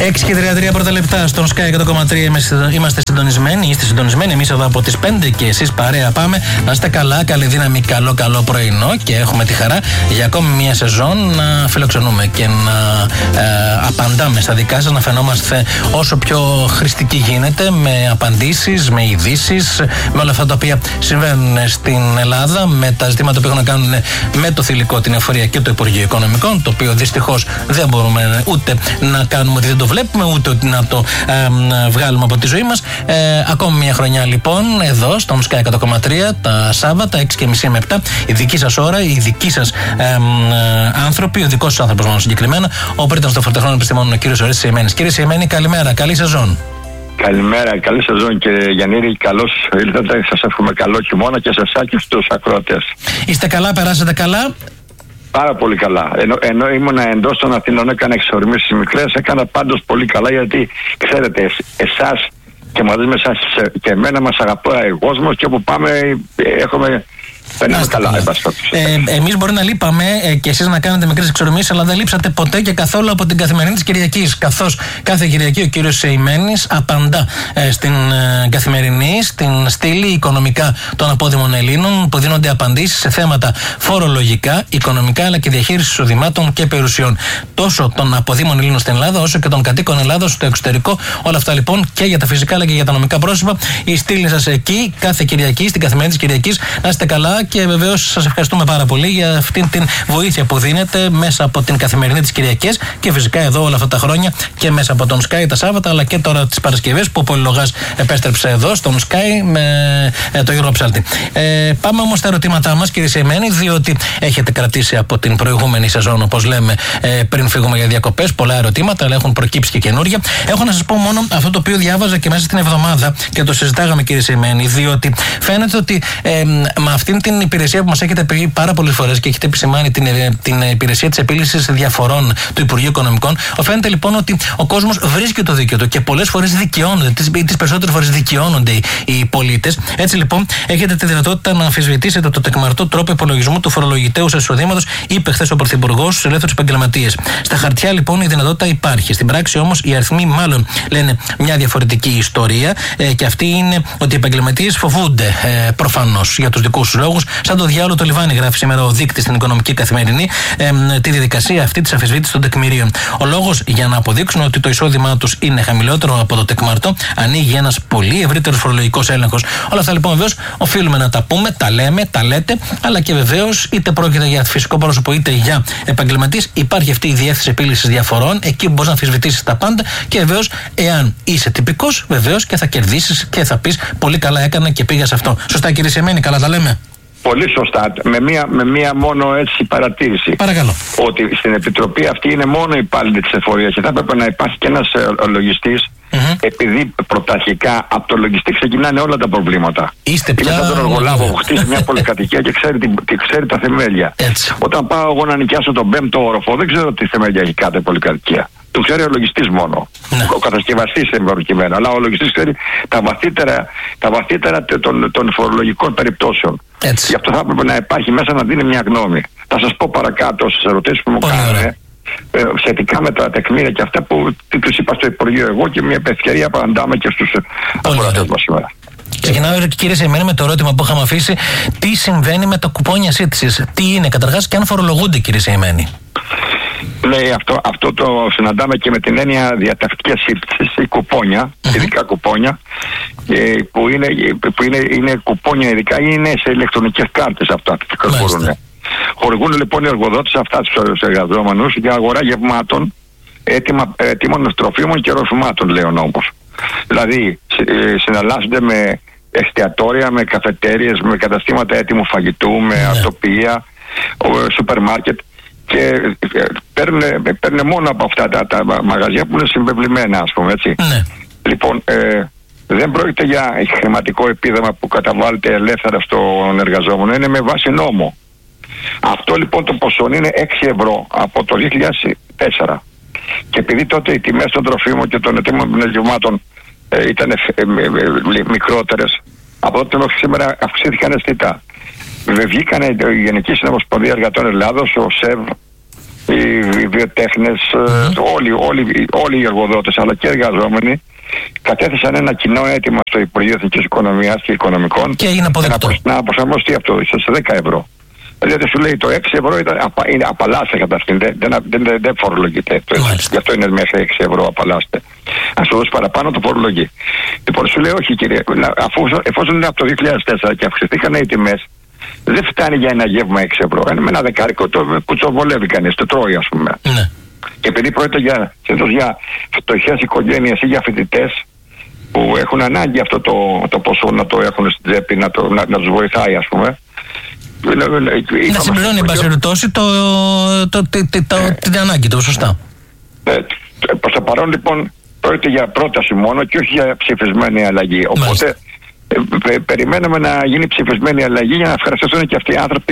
6:33 πρώτα λεπτά στον Sky 100,3 είμαστε συντονισμένοι. Είστε συντονισμένοι. Εμείς εδώ από τις 5 και εσείς παρέα πάμε. Να είστε καλά, καλή δύναμη, καλό πρωινό και έχουμε τη χαρά για ακόμη μια σεζόν να φιλοξενούμε και να απαντάμε στα δικά σας, να φαινόμαστε όσο πιο χρηστικοί γίνεται με απαντήσεις, με ειδήσεις, με όλα αυτά τα οποία συμβαίνουν στην Ελλάδα, με τα ζητήματα που έχουν να κάνουν με το θηλυκό, την εφορία και το Υπουργείο Οικονομικών, το οποίο δυστυχώς δεν μπορούμε ούτε να κάνουμε ότι δεν το βλέπουμε, ούτε να το βγάλουμε από τη ζωή μας. Ακόμη μια χρονιά λοιπόν εδώ στον Sky 100,3 τα Σάββατα 6:30 με 7, η δική σας ώρα, οι δικοί σας άνθρωποι, ο δικός σας άνθρωπος μόνο συγκεκριμένα, ο πρίτανος των φορτεχνών επιστημόνων, ο κύριος Ορέστης Σεϊμένης. Κύριε Σεϊμένη, καλημέρα, καλή σεζόν. Καλημέρα, καλή σεζόν κύριε Γιαννήρη, καλώς ήλθατε, σας εύχομαι καλό χειμώνα και σε εσάς και στους ακροατές. Είστε καλά, περάσατε καλά? Πάρα πολύ καλά. Ενώ ήμουν εντός των Αθηνών, έκανα εξορμήσεις μικρές, έκανα πάντως πολύ καλά, γιατί ξέρετε, εσάς και μαζί με εσάς και εμένα μας αγαπάει ο κόσμος και όπου πάμε έχουμε... Περνάμε καλά, εμείς μπορεί να λείπαμε και εσείς να κάνετε μικρές εξορμήσεις, αλλά δεν λείψατε ποτέ και καθόλου από την καθημερινή της Κυριακής. Καθώς κάθε Κυριακή ο κύριος Σεϊμένης απαντά στην καθημερινή, στην στήλη οικονομικά των απόδημων Ελλήνων, που δίνονται απαντήσεις σε θέματα φορολογικά, οικονομικά, αλλά και διαχείριση εισοδημάτων και περιουσιών. Τόσο των αποδήμων Ελλήνων στην Ελλάδα, όσο και των κατοίκων Ελλάδος στο εξωτερικό. Όλα αυτά λοιπόν και για τα φυσικά αλλά και για τα νομικά πρόσωπα. Η στήλη σας εκεί κάθε Κυριακή, στην καθημερινή της Κυριακής. Να είστε καλά. Και βεβαίως σας ευχαριστούμε πάρα πολύ για αυτήν την βοήθεια που δίνετε μέσα από την καθημερινή της Κυριακής και φυσικά εδώ όλα αυτά τα χρόνια και μέσα από τον Sky τα Σάββατα, αλλά και τώρα τις Παρασκευές που ο Πολυλογάς επέστρεψε εδώ στον Sky με το Γιώργο Ψάλτη. Πάμε όμως στα ερωτήματά μας, κύριε Σεϊμένη, διότι έχετε κρατήσει από την προηγούμενη σεζόν, όπως λέμε, πριν φύγουμε για διακοπές, πολλά ερωτήματα, αλλά έχουν προκύψει και καινούργια. Έχω να σας πω μόνο αυτό το οποίο διάβαζα και μέσα στην εβδομάδα και το συζητάγαμε, κύριε Σεϊμένη, διότι φαίνεται ότι με αυτήν την υπηρεσία που μας έχετε πει πάρα πολλές φορές και έχετε επισημάνει την υπηρεσία της επίλυσης διαφορών του Υπουργείου Οικονομικών, φαίνεται λοιπόν ότι ο κόσμος βρίσκει το δίκαιο του και πολλές φορές δικαιώνονται, τις περισσότερες φορές δικαιώνονται οι πολίτες. Έτσι λοιπόν έχετε τη δυνατότητα να αμφισβητήσετε το τεκμαρτό τρόπο υπολογισμού του φορολογητέου σας εισοδήματος, είπε χθες ο Πρωθυπουργός στους ελεύθερους επαγγελματίες. Στα χαρτιά λοιπόν η δυνατότητα υπάρχει. Στην πράξη όμως οι αριθμοί μάλλον λένε μια διαφορετική ιστορία και αυτή είναι ότι οι επαγγελματίες φοβούνται προφανώς για τους δικούς τους λόγους. Σαν το διάολο το λιβάνι, γράφει σήμερα ο δείκτης στην Οικονομική Καθημερινή, τη διαδικασία αυτή της αμφισβήτησης των τεκμηρίων. Ο λόγος για να αποδείξουν ότι το εισόδημά τους είναι χαμηλότερο από το τεκμαρτό, ανοίγει ένας πολύ ευρύτερος φορολογικός έλεγχος. Όλα αυτά λοιπόν βεβαίως οφείλουμε να τα πούμε, τα λέμε, τα λέτε, αλλά και βεβαίως είτε πρόκειται για φυσικό πρόσωπο είτε για επαγγελματίες, υπάρχει αυτή η διεύθυνση επίλυσης διαφορών, εκεί μπορείς να αμφισβητήσεις τα πάντα και βεβαίως εάν είσαι τυπικός, βεβαίως και θα κερδίσεις και θα πεις πολύ καλά έκανα και πήγα σε αυτό. Σωστά, κύριε Σεϊμένη, καλά τα λέμε? Πολύ σωστά. Με μία μόνο έτσι παρατήρηση. Παρακαλώ. Ότι στην Επιτροπή αυτή είναι μόνο υπάλληλοι της εφορίας και θα έπρεπε να υπάρχει και ένας λογιστής, επειδή πρωταρχικά από το λογιστή ξεκινάνε όλα τα προβλήματα. Είστε πια... Είναι σαν τον εργολάβο που χτίσει μια πολυκατοικία και ξέρει τα θεμέλια. Έτσι. Όταν πάω εγώ να νοικιάσω τον 5ο όροφο, δεν ξέρω τι θεμέλια έχει κάθε πολυκατοικία. Το ξέρει ο λογιστής μόνο. Ναι. Ο κατασκευαστής είναι προκειμένο. Αλλά ο λογιστής ξέρει τα βαθύτερα των φορολογικών περιπτώσεων. Έτσι. Γι' αυτό θα έπρεπε να υπάρχει μέσα να δίνει μια γνώμη. Θα σας πω παρακάτω στις ερωτήσεις που μου κάνανε σχετικά με τα τεκμήρια και αυτά που τους είπα στο Υπουργείο εγώ και μια ευκαιρία απαντάμε και στους ακροατές μας σήμερα. Ξεκινάω, κύριε Σεϊμένη, με το ερώτημα που είχαμε αφήσει. Τι συμβαίνει με τα κουπόνια σύντησης? Τι είναι καταρχάς και αν φορολογούνται, κύριε Σεϊμένη? Ναι, αυτό το συναντάμε και με την έννοια διατακτικής σύντησης, η κουπόνια, ειδικά κουπόνια, που είναι κουπόνια ειδικά ή είναι σε ηλεκτρονικές κάρτες αυτά που κυκλοφορούν. Χορηγούν λοιπόν οι εργοδότες αυτά τους εργαζόμενους για αγορά γευμάτων, έτοιμων τροφίμων και ροφημάτων, λέει ο νόμος. Δηλαδή συναλλάσσονται με εστιατόρια, με καφετέριες, με καταστήματα έτοιμου φαγητού, με αρτοπία, σούπερ μάρκετ και παίρνουν μόνο από αυτά τα μαγαζιά που είναι συμβεβλημένα, ας πούμε, έτσι. Ναι. Λοιπόν, δεν πρόκειται για χρηματικό επίδομα που καταβάλλεται ελεύθερα στον εργαζόμενο, είναι με βάση νόμο. Αυτό λοιπόν το ποσό είναι 6 ευρώ από το 2004 και επειδή τότε οι τιμές των τροφίμων και των έτοιμων γευμάτων ήταν μικρότερες, από τότε μέχρι σήμερα αυξήθηκαν αισθητά. Βγήκανε η Γενική Συνομοσπονδία Εργατών Ελλάδος, ο ΣΕΒ οι βιοτέχνες, όλοι οι εργοδότες αλλά και οι εργαζόμενοι κατέθεσαν ένα κοινό αίτημα στο Υπουργείο Εθνικής Οικονομίας και Οικονομικών και είναι αποδεκτό να προσαρμοστεί αυτό σε 10 ευρώ. Δηλαδή σου λέει το 6 ευρώ είναι απαλλάσσεται καταρχήν, δεν φορολογείται. Γι' αυτό είναι μέχρι 6 ευρώ απαλλάσσεται. Αν σου δώσει παραπάνω το φορολογεί. Λοιπόν, σου λέει όχι κύριε, εφόσον είναι από το 2004 και αυξηθήκαν οι τιμές, δεν φτάνει για ένα γεύμα 6 ευρώ. Με ένα δεκάρικο που τσοβολεύει κανείς, το τρώει ας πούμε. Ναι. Και επειδή πρόκειται για φτωχές οικογένειες ή για φοιτητές που έχουν ανάγκη αυτό το ποσό να το έχουν στην τσέπη, να τους βοηθάει ας πούμε. Να συμπληρώνει εν πάση περιπτώσει την ανάγκη του, σωστά. Προς το παρόν λοιπόν πρόκειται για πρόταση μόνο και όχι για ψηφισμένη αλλαγή. Οπότε περιμένουμε να γίνει ψηφισμένη αλλαγή για να ευχαριστηθούν και αυτοί οι άνθρωποι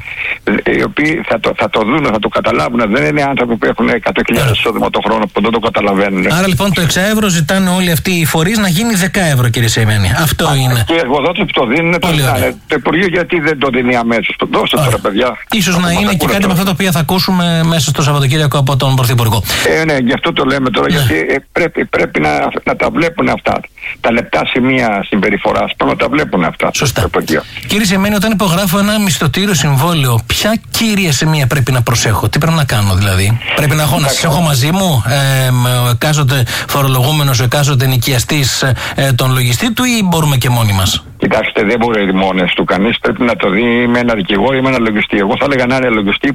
οι οποίοι θα το δουν, θα το καταλάβουν. Δεν είναι άνθρωποι που έχουν 100.000 εισόδημα το χρόνο που δεν το καταλαβαίνουν. Άρα λοιπόν το 6 ευρώ ζητάνε όλοι αυτοί οι φορείς να γίνει 10 ευρώ, κύριε Σεϊμένη. Αυτό είναι. Και οι εργοδότες που το δίνουν το Υπουργείο γιατί δεν το δίνει αμέσως. Το δώστε τώρα, παιδιά. Ίσως να είναι και κάτι με αυτά τα οποία θα ακούσουμε μέσα στο Σαββατοκύριακο από τον Πρωθυπουργό. Ναι, γι' αυτό το λέμε τώρα, γιατί πρέπει να τα βλέπουν αυτά. Τα λεπτά σημεία συμπεριφοράς πρέπει να τα βλέπουν αυτά. Σωστά. Κύριε Σεϊμένη, όταν υπογράφω ένα μισθωτήριο συμβόλαιο, ποια κύρια σημεία πρέπει να προσέχω, τι πρέπει να κάνω δηλαδή? Πρέπει να σας έχω μαζί μου ο εκάστοτε φορολογούμενος, ο εκάστοτε νοικιαστής, τον λογιστή του, ή μπορούμε και μόνοι μας? Κοιτάξτε, δεν μπορεί μόνες του κανείς, πρέπει να το δει με ένα δικηγόρο ή με ένα λογιστή. Εγώ θα έλεγα να είναι λογιστή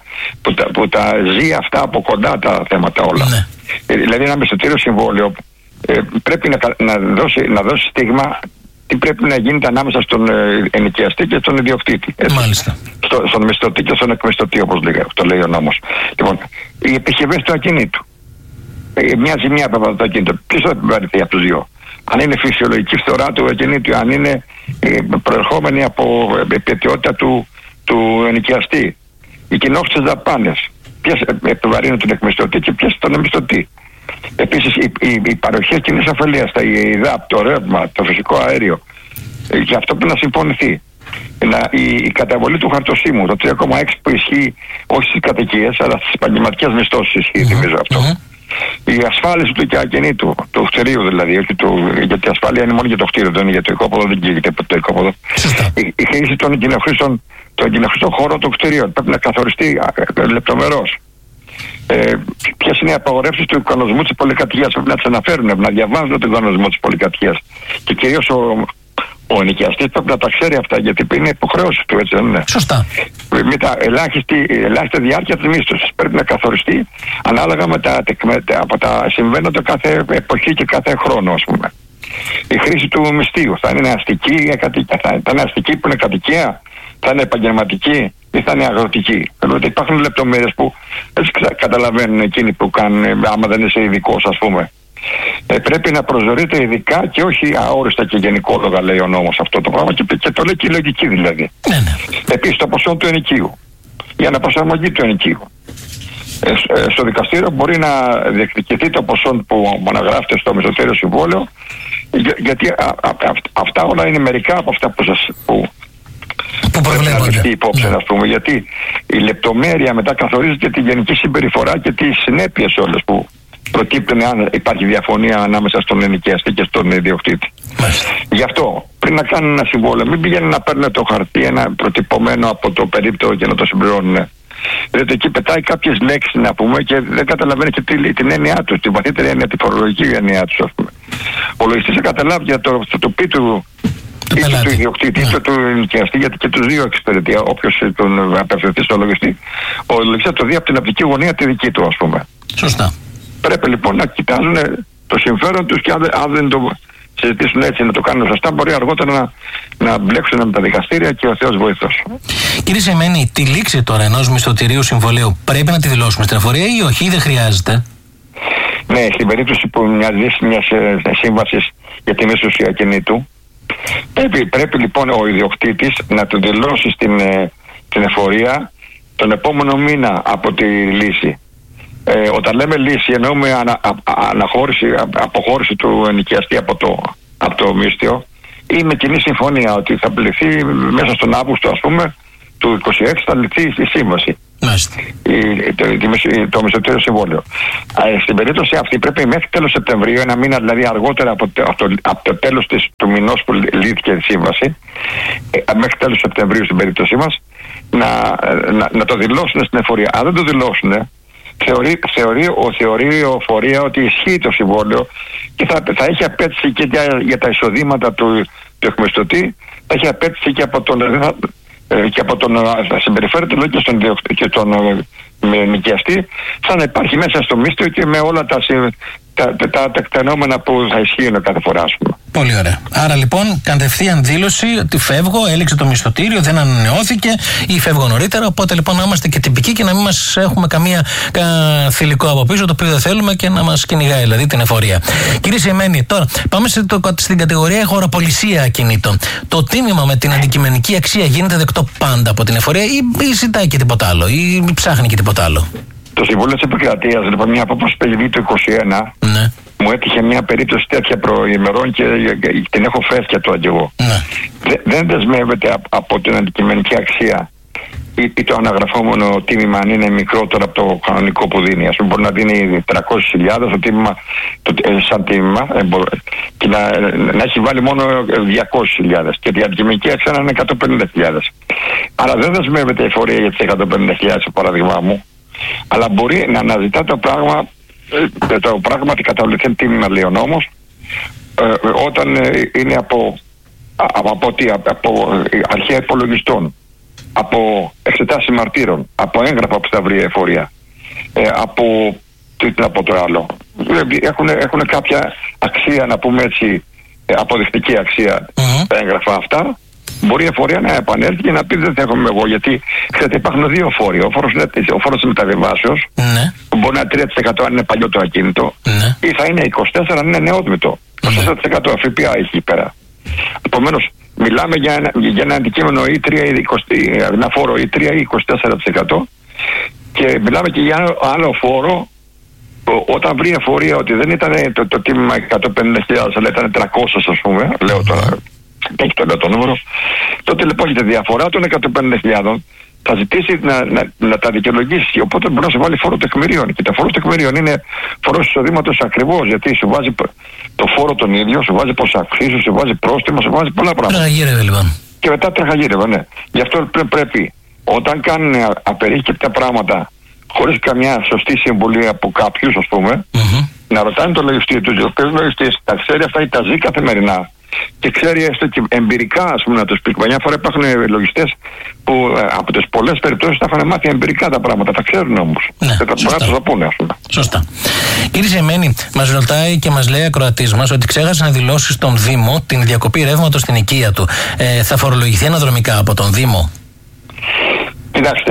που τα ζει αυτά από κοντά τα θέματα όλα. Ναι. Δηλαδή ένα μισθωτήριο συμβόλαιο πρέπει να δώσει στίγμα τι πρέπει να γίνεται ανάμεσα στον ενοικιαστή και στον ιδιοκτήτη. Μάλιστα. Στον μισθωτή και στον εκμισθωτή, όπως το λέει ο νόμος. Λοιπόν, οι επιχειρήσεις του ακινήτου. Μια ζημιά από το ακίνητο. Ποιος θα επιβαρυνθεί από τους δύο? Αν είναι φυσιολογική φθορά του ακινήτου, αν είναι προερχόμενη από επαιτειότητα του ενοικιαστή. Οι κοινόχρηστες δαπάνες. Ποιες επιβαρύνουν τον εκμισθωτή και ποιες τον μισθωτή. Επίσης οι παροχές κοινής ωφελίας, τα ΕΙΔΑΠ, το ρεύμα, το φυσικό αέριο, και αυτό πρέπει να συμφωνηθεί. Η καταβολή του χαρτοσύμου, το 3,6 που ισχύει όχι στις κατοικίες αλλά στις επαγγελματικές μισθώσεις ισχύει, θυμίζω αυτό. Η ασφάλιση του ακινήτου, του κτηρίου δηλαδή, γιατί η ασφάλεια είναι μόνο για το κτίριο, δεν είναι για το οικόπεδο, δεν καίγεται το οικόπεδο. Η χρήση των κοινοχρήστων χώρων των κτηρίων πρέπει να καθοριστεί λεπτομερώς. Ποιες είναι οι απαγορεύσεις του κανονισμού της πολυκατοικίας, πρέπει να τις αναφέρουν, να διαβάζουν τον κανονισμό της πολυκατοικίας. Και κυρίως ο ενοικιαστής πρέπει να τα ξέρει αυτά, γιατί είναι υποχρέωση του, έτσι δεν είναι? Σωστά. Με τα ελάχιστη διάρκεια της μίσθωσης πρέπει να καθοριστεί ανάλογα από τα συμβαίνοντα κάθε εποχή και κάθε χρόνο, ας πούμε. Η χρήση του μισθείου θα είναι αστική, θα είναι αστική που είναι κατοικία, θα είναι επαγγελματική ή θα είναι αγροτική. Δηλαδή υπάρχουν λεπτομέρειες που έτσι καταλαβαίνουν εκείνοι που κάνουν, άμα δεν είσαι ειδικός, ας πούμε. Πρέπει να προσδιορίζεται ειδικά και όχι αόριστα και γενικόλογα, λέει ο νόμος αυτό το πράγμα, και το λέει και η λογική δηλαδή. Επίσης το ποσό του ενοικίου, η αναπροσαρμογή του ενοικίου. Στο δικαστήριο μπορεί να διεκδικηθεί το ποσό που αναγράφεται στο μισθωτήριο συμβόλαιο, γιατί αυτά όλα είναι μερικά από αυτά που πρέπει να ληφθεί υπόψη, ας πούμε, γιατί η λεπτομέρεια μετά καθορίζει και τη γενική συμπεριφορά και τις συνέπειες όλες που προκύπτουν αν υπάρχει διαφωνία ανάμεσα στον ενοικιαστή και στον ιδιοκτήτη. Γι' αυτό πριν να κάνουν ένα συμβόλαιο, μην πηγαίνουν να παίρνουν το χαρτί ένα προτυπωμένο από το περίπτωμα και να το συμπληρώνουν. Δηλαδή εκεί πετάει κάποιες λέξεις, να πούμε, και δεν καταλαβαίνει και την έννοιά του, την βαθύτερη έννοια, τη φορολογική έννοια του, ας πούμε. Ο λογιστής θα καταλάβει για το πει του είτε του ιδιοκτήτη είτε του ενοικιαστή, γιατί και τους δύο εξυπηρετεί. Όποιος τον απευθυνθεί στο λογιστή, ο λογιστής το δει από την οπτική γωνία τη δική του, ας πούμε. Σωστά. Πρέπει λοιπόν να κοιτάζουν το συμφέρον τους, και αν δεν το συζητήσουν έτσι, να το κάνουν σωστά, μπορεί αργότερα να μπλέξουν με τα δικαστήρια και ο Θεός βοηθός. Κύριε Σεϊμένη, τη λήξη τώρα ενός μισθωτηρίου συμβολέου πρέπει να τη δηλώσουμε στην εφορία ή όχι, ή δεν χρειάζεται? Ναι, στην περίπτωση που μιας σύμβασης για τη μίσθωση ακινήτου, πρέπει λοιπόν ο ιδιοκτήτης να του δηλώσει στην εφορία τον επόμενο μήνα από τη λύση. Όταν λέμε λύση εννοούμε αποχώρηση του ενοικιαστή από το μίσθιο, ή με κοινή συμφωνία ότι θα πληθεί μέσα στον Αύγουστο, ας πούμε, του 26 θα λυθεί η σύμβαση. το μισθωτήριο συμβόλαιο. Στην περίπτωση αυτή πρέπει μέχρι τέλος Σεπτεμβρίου, ένα μήνα δηλαδή αργότερα από το τέλος του μηνός που λύθηκε η σύμβαση, μέχρι τέλος Σεπτεμβρίου στην περίπτωσή μας, να το δηλώσουν στην εφορία. Αν δεν το δηλώσουν, θεωρεί ο φορέα ότι ισχύει το συμβόλαιο και θα έχει απέτηση και για τα εισοδήματα του εκμισθωτή, θα έχει απέτηση και από τον θα συμπεριφέρεται και τον νοικιαστή, θα υπάρχει μέσα στο μίσθο και με όλα τα τεκτενόμενα που θα ισχύουν κάθε φορά, ας πούμε. Πολύ ωραία. Άρα λοιπόν κατευθείαν δήλωση ότι φεύγω, έληξε το μισθωτήριο, δεν ανανεώθηκε ή φεύγω νωρίτερα. Οπότε λοιπόν να είμαστε και τυπικοί και να μην μας έχουμε καμία θηλυκό από πίσω, το οποίο δεν θέλουμε και να μας κυνηγάει δηλαδή την εφορία. Κύριε Σεϊμένη, τώρα πάμε στην κατηγορία χωραπολισία ακινήτων. Το τίμημα με την αντικειμενική αξία γίνεται δεκτό πάντα από την εφορία ή ζητάει και τίποτα άλλο ή ψάχνει και τίποτα άλλο? Το Συμβούλιο της Επικρατείας, λοιπόν, μια απόφαση που το 2021, ναι, μου έτυχε μια περίπτωση τέτοια προημερών και την έχω φρέσκια τώρα κι εγώ. Ναι. Δεν δεσμεύεται από την αντικειμενική αξία ή το αναγραφόμενο τίμημα αν είναι μικρότερο από το κανονικό που δίνει. Ας πούμε, μπορεί να δίνει 300.000 το τίμημα, σαν τίμημα και να έχει βάλει μόνο 200.000 και η αντικειμενική αξία να είναι 150.000. Άρα δεν δεσμεύεται η εφορία για τις 150.000, το παράδειγμά μου, αλλά μπορεί να αναζητά το πράγματι καταβληθέν τίμημα, λέει ο νόμος, όταν είναι από αρχαία υπολογιστών, από εξετάσεις μαρτύρων, από έγγραφα που θα βρει η εφορία, από το άλλο. Έχουν κάποια αξία, να πούμε έτσι, αποδεικτική αξία τα έγγραφα αυτά. Μπορεί η εφορία να επανέλθει και να πει δεν δέχομαι εγώ, γιατί ξέρετε υπάρχουν δύο φόροι. Ο φόρος της μεταβιβάσεως, ναι, που μπορεί να είναι 3% αν είναι παλιό το ακίνητο, ναι, ή θα είναι 24% αν είναι νεόδμητο. 24% ΦΠΑ έχει πέρα. Επομένως, μιλάμε για ένα αντικείμενο ή 3 ή 20, ένα φόρο ή 3 ή 24%, και μιλάμε και για άλλο φόρο όταν βρει η εφορία ότι δεν ήταν το τίμημα 150.000, αλλά ήταν 300, ας πούμε, λέω τώρα. Έχει το νούμερο, τότε λοιπόν για τη διαφορά των 150.000 θα ζητήσει να τα δικαιολογήσει. Οπότε μπορεί να σου βάλει φόρο τεκμηρίων. Και το φόρο τεκμηρίων είναι φόρος εισοδήματος ακριβώς, γιατί σου βάζει το φόρο τον ίδιο, σου βάζει ποσοαξίσου, σου βάζει πρόστιμο, σου βάζει πολλά πράγματα. Τραχαγύρευε λοιπόν. Και μετά τραχαγύρευε, ναι. Γι' αυτό πρέπει όταν κάνουν απερίκεπτα πράγματα χωρίς καμιά σωστή συμβουλή από κάποιους, ας πούμε, να ρωτάνε το λογιστή του, ο οποίος λογιστής τα ξέρει αυτά ή τα ζει καθημερινά. Και ξέρει έστω και εμπειρικά, ας πούμε, να τους πει. Μια φορά υπάρχουν λογιστές που από τις πολλές περιπτώσεις τα έχουν μάθει εμπειρικά τα πράγματα, τα ξέρουν όμως. Ναι, και τα μπορεί να τους το πούνε, ας πούμε. Σωστά. Κύριε Σεϊμένη, μας ρωτάει και μας λέει ακροατής μας ότι ξέχασε να δηλώσει στον Δήμο την διακοπή ρεύματος στην οικία του. Θα φορολογηθεί αναδρομικά από τον Δήμο? Κοιτάξτε,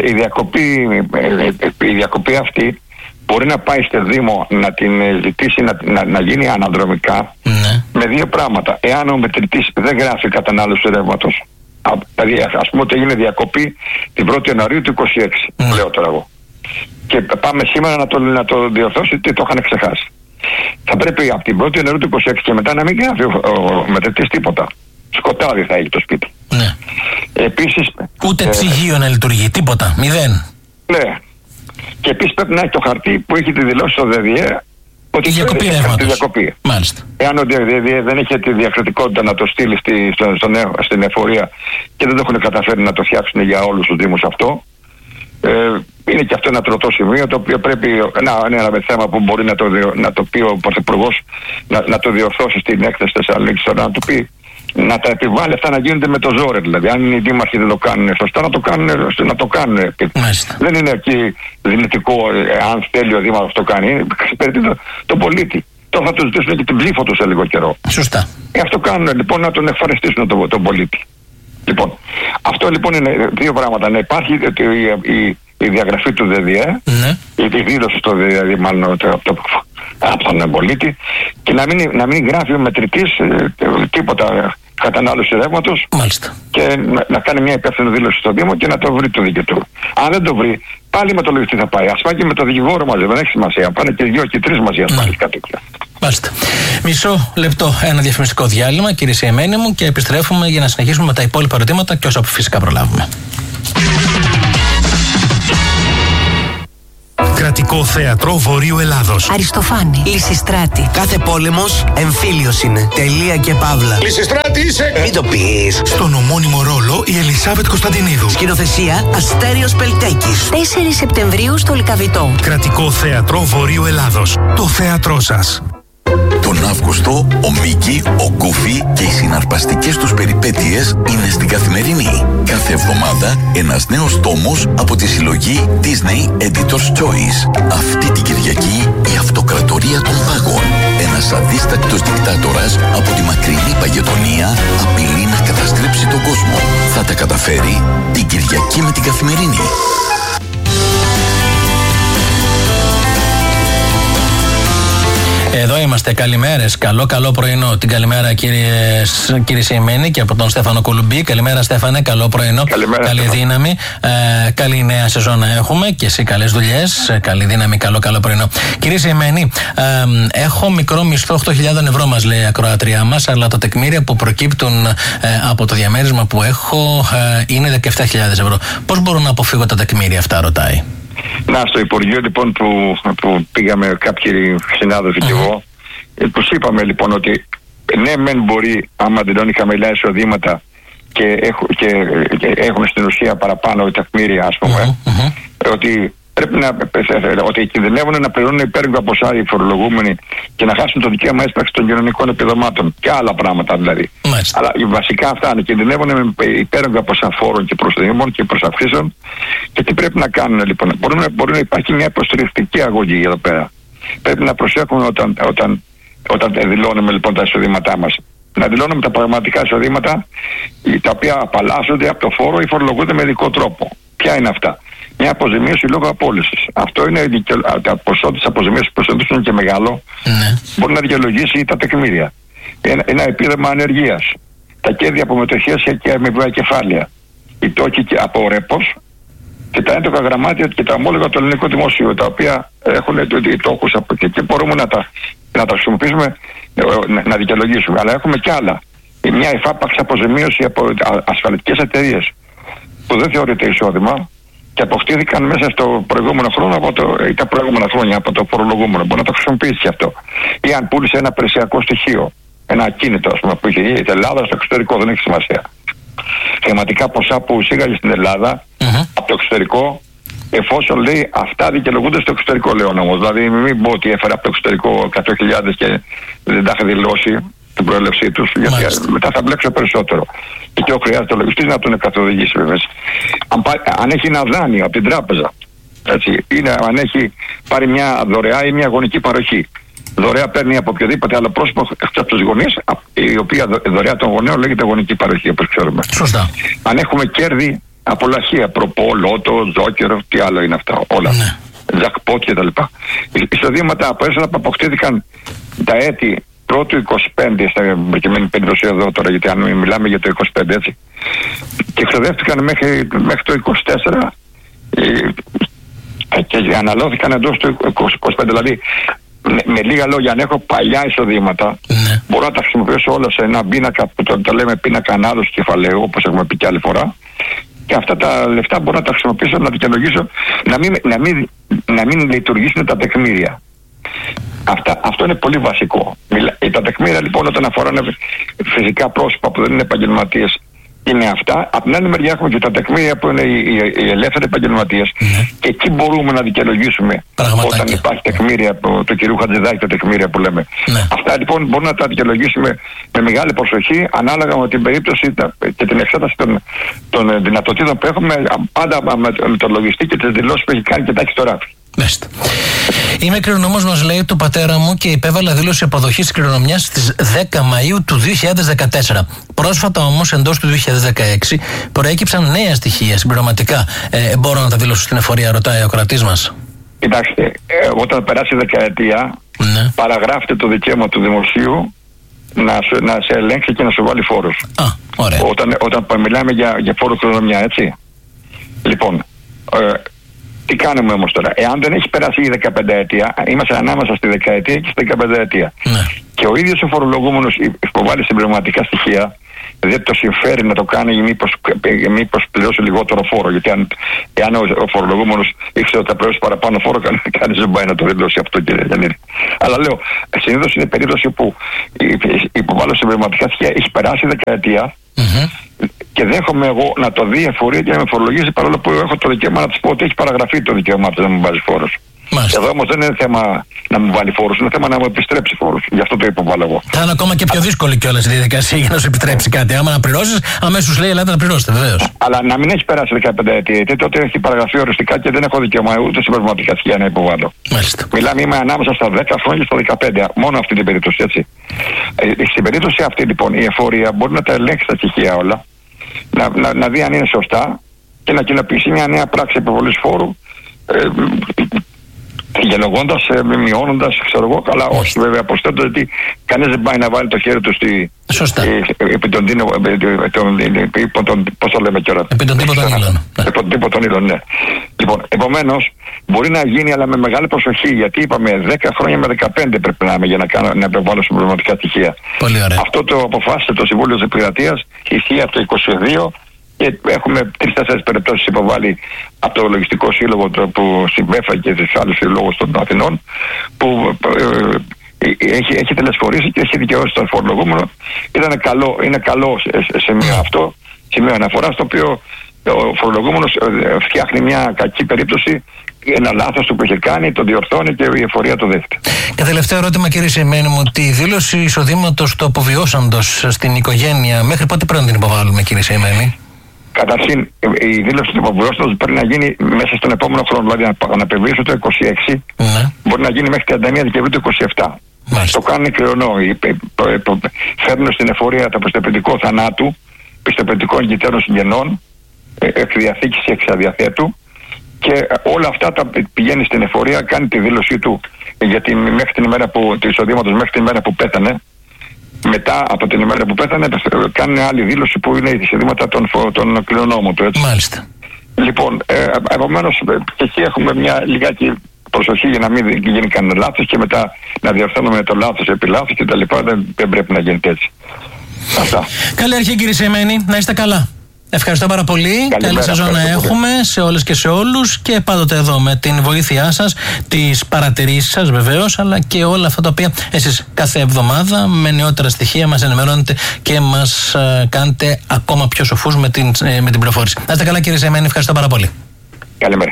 η διακοπή αυτή μπορεί να πάει στο Δήμο να την ζητήσει να γίνει αναδρομικά, ναι, με δύο πράγματα. Εάν ο μετρητής δεν γράφει κατανάλωση ρεύματος, δηλαδή ας πούμε ότι έγινε διακοπή την 1η Ιανουαρίου του 26, λέω τώρα εγώ, και πάμε σήμερα να το διορθώσει, το είχαν ξεχάσει. Θα πρέπει από την 1η Ιανουαρίου του 26 και μετά να μην γράφει ο μετρητής τίποτα. Σκοτάδι θα έχει το σπίτι. Ναι. Επίσης, ούτε ψυγείο να λειτουργεί, τίποτα, μηδέν. Ναι. Και επίσης πρέπει να έχει το χαρτί που έχει τη δηλώση στο ΔΔΕ ότι έχει τη διακοπή. Μάλιστα. Εάν ο ΔΔΕ δεν έχει τη διακριτικότητα να το στείλει στην εφορία και δεν το έχουν καταφέρει να το φτιάξουν για όλους τους Δήμους αυτό, είναι και αυτό ένα τροτό σημείο, το οποίο πρέπει είναι ένα θέμα που μπορεί να το πει ο Πρωθυπουργός, να το διορθώσει στην έκθεση Θεσσαλονίκης, να του πει να τα επιβάλλει αυτά να γίνονται με το ζόρι. Δηλαδή, αν οι δήμαρχοι δεν το κάνουν σωστά, να το κάνουν. Δεν είναι εκεί δυνητικό, αν θέλει ο δήμαρχος το κάνει. Εξυπηρετεί τον πολίτη. Τώρα θα του ζητήσουν και την ψήφο του σε λίγο καιρό. Σωστά. Αυτό κάνουν λοιπόν, να τον ευχαριστήσουν τον πολίτη. Λοιπόν, αυτό λοιπόν είναι δύο πράγματα. Να υπάρχει η διαγραφή του ΔΔΕ, ναι, η δήλωση στο ΔΔΕ, μάλλον από τον πολίτη, και να μην γράφει ο μετρητής τίποτα κατανάλωση ρεύματος, και να κάνει μια υπεύθυνη δήλωση στο Δήμο και να το βρει το δίκαιο του. Αν δεν το βρει, πάλι με το λογιστή θα πάει. Ας πάει και με το δικηγόρο μαζί, δεν έχει σημασία. Πάνε και 2 και 3 μαζί, ας πάει κάτι τέτοιο. Μάλιστα. Μισό λεπτό, ένα διαφημιστικό διάλειμμα, κύριε Σεϊμένη μου, και επιστρέφουμε για να συνεχίσουμε με τα υπόλοιπα ερωτήματα και όσα φυσικά προλάβουμε. Κρατικό Θέατρο Βορείου Ελλάδος. Αριστοφάνη. Λυσιστράτη. Κάθε πόλεμος εμφύλιος είναι. Τελεία και παύλα. Λυσιστράτη είσαι! Μην το πεις. Στον ομώνυμο ρόλο η Ελισάβετ Κωνσταντινίδου. Σκηνοθεσία Αστέριος Πελτέκης. 4 Σεπτεμβρίου στο Λυκαβητό. Κρατικό Θέατρο Βορείου Ελλάδος. Το θέατρό σας. Τον Αύγουστο, ο Μίκη, ο Γκούφι και οι συναρπαστικές τους περιπέτειες είναι στην Καθημερινή. Κάθε εβδομάδα ένας νέος τόμος από τη συλλογή Disney Editor's Choice. Αυτή την Κυριακή η αυτοκρατορία των πάγων. Ένας αδίστακτος δικτάτορας από τη μακρινή Παγετονία απειλεί να καταστρέψει τον κόσμο. Θα τα καταφέρει την Κυριακή με την Καθημερινή. Εδώ είμαστε. Καλημέρες. Καλό πρωινό. Την καλημέρα κύριε Σεϊμένη και από τον Στέφανο Κολουμπή. Καλημέρα Στέφανε. Καλό πρωινό. Καλημέρα, καλή δύναμη. Καλή νέα σεζόν να έχουμε και εσύ καλές δουλειές. Καλή δύναμη. Καλό πρωινό. Κύριε Σεϊμένη, έχω μικρό μισθό 8.000 ευρώ, μας λέει η ακροατριά μας, αλλά τα τεκμήρια που προκύπτουν από το διαμέρισμα που έχω είναι 17.000 ευρώ. Πώς μπορώ να αποφύγω τα τεκμήρια αυτά, ρωτάει. Στο Υπουργείο λοιπόν που πήγαμε κάποιοι συνάδελφοι και εγώ, τους είπαμε λοιπόν ότι ναι μεν μπορεί άμα δηλώνει χαμηλά εισοδήματα και έχουν στην ουσία παραπάνω τεκμήρια, ας πούμε, ότι πρέπει ότι κινδυνεύουν να πληρώνουν υπέρογκα ποσά οι φορολογούμενοι και να χάσουν το δικαίωμα έσπραξη των κοινωνικών επιδομάτων και άλλα πράγματα δηλαδή. Μάλιστα. Αλλά βασικά αυτά είναι, κινδυνεύουν με υπέρογκα ποσά φόρων και προσδημών και προσαυξήσεων. Και τι πρέπει να κάνουν λοιπόν? Μπορεί να υπάρχει μια υποστηρικτική αγωγή εδώ πέρα. Πρέπει να προσέχουμε όταν δηλώνουμε λοιπόν τα εισοδήματά μας. Να δηλώνουμε τα πραγματικά εισοδήματα τα οποία απαλλάσσονται από το φόρο ή φορολογούνται με ειδικό τρόπο. Ποια είναι αυτά? Μια αποζημίωση λόγω απόλυσης. Αυτό είναι τα ποσό της αποζημίωσης που είναι και μεγάλο. Μπορεί να δικαιολογήσει τα τεκμήρια. Ένα επίδομα ανεργίας. Τα κέρδη από μετοχές και αμοιβαία κεφάλαια. Οι τόκοι από ρέπος και τα έντοκα γραμμάτια και τα ομόλογα του ελληνικού δημοσίου, τα οποία έχουν τόκους και μπορούμε να τα χρησιμοποιήσουμε, να δικαιολογήσουμε. Αλλά έχουμε κι άλλα. Μια εφάπαξ αποζημίωση από ασφαλιστικές εταιρείες που δεν θεωρείται εισόδημα και αποκτήθηκαν μέσα στο προηγούμενο χρόνο ή τα προηγούμενα χρόνια από το φορολογούμενο. Μπορεί να το χρησιμοποιήσει αυτό. Ή αν πούλησε ένα περιουσιακό στοιχείο, ένα ακίνητο, ας πούμε, που είχε η Ελλάδα στο εξωτερικό, δεν έχει σημασία. Χρηματικά ποσά που εισήγαγε στην Ελλάδα από το εξωτερικό, εφόσον λέει αυτά δικαιολογούνται στο εξωτερικό, λέω όμως. Δηλαδή, μην πω ότι έφερε από το εξωτερικό 100.000 και δεν τα είχε δηλώσει την προέλευσή τους, γιατί μετά θα μπλέξω περισσότερο. Και ο χρειάζεται ο λογιστής να τον καθοδηγήσει, βέβαια. Αν έχει ένα δάνειο από την τράπεζα, έτσι, αν έχει πάρει μια δωρεά ή μια γονική παροχή. Δωρεά παίρνει από οποιοδήποτε άλλο πρόσωπο από τους γονείς, η οποία δωρεά των γονέων λέγεται γονική παροχή, όπως ξέρουμε. Σωστά. Αν έχουμε κέρδη από λαχεία, προπό, λότο, ζόκερο, τι άλλο είναι αυτά, όλα. Ζακπότ κτλ. Εισοδήματα από έσοδα που αποκτήθηκαν τα έτη πρώτου 25, στα προκειμένη περίπτωση εδώ τώρα, γιατί αν μιλάμε για το 25, έτσι, και εξοδεύτηκαν μέχρι το 24 και αναλώθηκαν εντός του 25. Δηλαδή, με λίγα λόγια, αν έχω παλιά εισοδήματα, μπορώ να τα χρησιμοποιήσω όλα σε ένα πίνακα που το λέμε πίνακα ανάδοση κεφαλαίου, όπως έχουμε πει και άλλη φορά. Και αυτά τα λεφτά μπορώ να τα χρησιμοποιήσω, να δικαιολογήσω, να μην λειτουργήσουν τα τεκμήρια. Αυτό είναι πολύ βασικό. Τα τεκμήρια λοιπόν, όταν αφοράνε φυσικά πρόσωπα που δεν είναι επαγγελματίες, είναι αυτά. Από την άλλη μεριά έχουμε και τα τεκμήρια που είναι οι ελεύθεροι επαγγελματίες. Και εκεί μπορούμε να δικαιολογήσουμε όταν υπάρχει τεκμήρια του κυρίου Χατζηδάκη, τα τεκμήρια που λέμε. Αυτά λοιπόν μπορούμε να τα δικαιολογήσουμε με μεγάλη προσοχή, ανάλογα με την περίπτωση και την εξέταση των δυνατοτήτων που έχουμε, πάντα με τον λογιστή και τις δηλώσεις που έχει κάνει και τα έχει στο ράφι. Είμαι κληρονόμος, μας λέει, του πατέρα μου και υπέβαλα δήλωση αποδοχής κληρονομιάς στις 10 Μαΐου του 2014. Πρόσφατα όμως, εντός του 2016, προέκυψαν νέα στοιχεία συμπληρωματικά. Μπορώ να τα δηλώσω στην εφορία, ρωτάει ο κρατής μας. Κοιτάξτε, όταν περάσει η δεκαετία, παραγράφεται το δικαίωμα του δημοσίου να σε ελέγξει και να σου βάλει φόρους. Ωραία. Όταν μιλάμε για φόρο κληρονομιά, έτσι. Λοιπόν, τι κάνουμε όμως τώρα? Εάν δεν έχει περάσει η 15ετία, είμαστε ανάμεσα στη δεκαετία και στη 15ετία. Και ο ίδιος ο φορολογούμενος υποβάλλει συμπληρωματικά στοιχεία δεν το συμφέρει να το κάνει, μήπως πληρώσει λιγότερο φόρο. Γιατί εάν ο φορολογούμενος ήξερε ότι θα πληρώσει παραπάνω φόρο, κανείς δεν πάει να το δηλώσει αυτό, κύριε Γιαννίδη. Αλλά λέω, συνήθως είναι περίπτωση που η υποβάλλωση σε πνευματικά στοιχεία έχει περάσει δεκαετία. Και δέχομαι εγώ να το δει η εφορία και να με φορολογήσει, παρόλο που έχω το δικαίωμα να της πω ότι έχει παραγραφεί το δικαίωμά του να μου βάζει φόρος. Εδώ όμως δεν είναι θέμα να μου βάλει φόρους, είναι θέμα να μου επιστρέψει φόρους. Γι' αυτό το υποβάλλω εγώ. Θα είναι ακόμα και πιο δύσκολη κιόλας η διαδικασία για να σου επιτρέψει κάτι. Άμα να πληρώσεις, αμέσως λέει ελάτε να πληρώσετε, βεβαίως. Αλλά να μην έχει περάσει 15 ετία, τότε έχει παραγραφεί οριστικά και δεν έχω δικαίωμα ούτε σε πνευματικά στοιχεία να υποβάλλω. Μάλιστα. Μιλάμε, είμαι ανάμεσα στα 10 χρόνια και στα 15. Μόνο αυτή την περίπτωση, έτσι. Στην περίπτωση αυτή λοιπόν η εφορία μπορεί να τα ελέγξει τα στοιχεία όλα, να δει αν είναι σωστά και να κοινοποιήσει μια νέα πράξη επιβολής φόρου. Γενογώντας, μειώνοντας, ξέρω εγώ, αλλά όχι βέβαια προσθέτω ότι κανείς δεν πάει να βάλει το χέρι του επί των πώς το λέμε τώρα. Επί των τύπων των ύλων. Επί των τύπων των ύλων, ναι. Λοιπόν, επομένως, μπορεί να γίνει, αλλά με μεγάλη προσοχή, γιατί είπαμε 10 χρόνια με 15 πρέπει να είμαι για να επιβάλλω συμπληρωματικά στοιχεία. Πολύ ωραία. Αυτό το αποφάσισε το Συμβούλιο της Επικρατείας, ισχύει από το 22. Και έχουμε 3-4 περιπτώσεις υποβάλει από το Λογιστικό Σύλλογο που συμπέφα και τους άλλους συλλόγους των Αθηνών, που έχει τελεσφορήσει και έχει δικαιώσει τον φορολογούμενο. Είναι καλό σημείο αυτό, σημείο αναφοράς, το οποίο ο φορολογούμενος φτιάχνει μια κακή περίπτωση, ένα λάθος του που έχει κάνει, το διορθώνει και η εφορία το δέχεται. Και τελευταίο ερώτημα, κύριε Σεϊμένη μου, τη δήλωση εισοδήματος του αποβιώσαντος στην οικογένεια, μέχρι πότε πρέπει να την υποβάλουμε, κύριε Σεϊμένη? Καταρχήν, η δήλωση του υποβιώσαντος πρέπει να γίνει μέσα στον επόμενο χρόνο. Δηλαδή, να απεβιώσει το 26, μπορεί να γίνει μέχρι 31 Δεκεμβρίου του 27. Το κάνουν κληρονό. Φέρνουν στην εφορία το πιστοποιητικό θανάτου, πιστοποιητικό εγκυτέρων συγγενών, εκδιαθήκης και εξαδιαθέτου, και όλα αυτά τα πηγαίνει στην εφορία, κάνει τη δήλωσή του μέχρι την ημέρα του εισοδήματος μέχρι την ημέρα που πέθανε. Μετά από την ημέρα που πέθανε, κάνει άλλη δήλωση που είναι η εισοδήματα των κληρονόμων του. Έτσι. Μάλιστα. Λοιπόν, επομένως και εκεί έχουμε μια λιγάκι προσοχή για να μην γίνει κανένα λάθος και μετά να διορθώνουμε το λάθος επί λάθος κτλ. Δεν πρέπει να γίνεται έτσι. Αυτά. Καλή αρχή, κύριε Σεϊμένη. Να είστε καλά. Ευχαριστώ πάρα πολύ. Καλή σεζόν να έχουμε σε όλες και σε όλους, και πάντοτε εδώ με την βοήθειά σας, τις παρατηρήσεις σας βεβαίως, αλλά και όλα αυτά τα οποία εσείς κάθε εβδομάδα με νεότερα στοιχεία μας ενημερώνετε και μας κάνετε ακόμα πιο σοφούς με την πληροφόρηση. Να είστε καλά, κύριε Σεϊμένη. Ευχαριστώ πάρα πολύ. Καλημέρα.